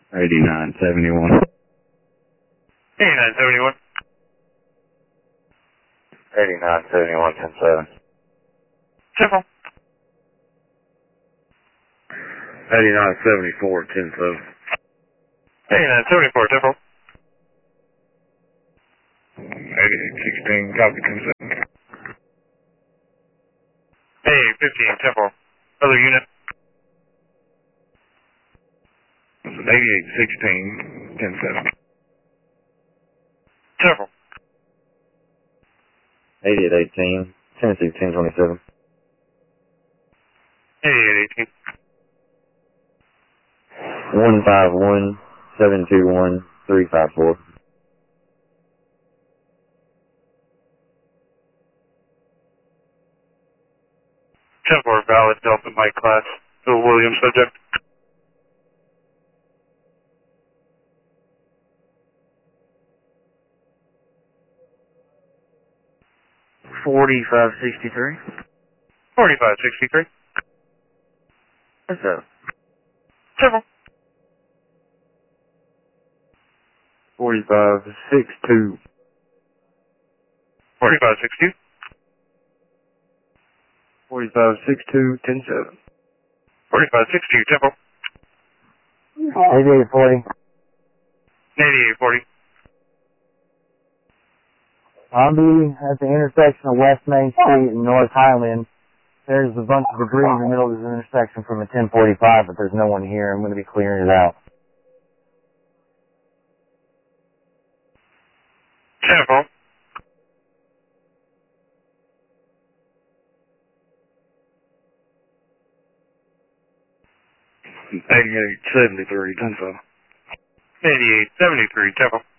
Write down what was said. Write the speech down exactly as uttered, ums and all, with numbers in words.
eighty-nine seventy-one. eighty-nine seventy-one. eighty-nine seventy-one, ten seven. Temple. eighty-nine seventy-four, ten seven. eighty-nine seventy-four, Temple. eighty-eight sixteen, copy, ten seven. eighty-eight fifteen, Temple. Other unit. eighty-eight sixteen, ten seven. Temple. eighty-eight eighteen, Tennessee ten twenty-seven. eighty-eight eighteen. one five one, seven two one, three five four. Temple, valid Delta Mike class. Bill Williams, subject. forty-five sixty-three. forty-five sixty-three. What's up? Temple. forty-five sixty-two. forty-five sixty-two. forty-five sixty-two, ten seven. forty-five sixty-two, Temple. eighty-eight forty. eighty-eight forty. I'll be at the intersection of West Main Street and North Highland. There's a bunch of debris in the middle of this intersection from a ten forty-five, but there's no one here. I'm going to be clearing it out. Temple. eighty-eight seventy-three, ten seven. eighty-eight seventy-three, Temple.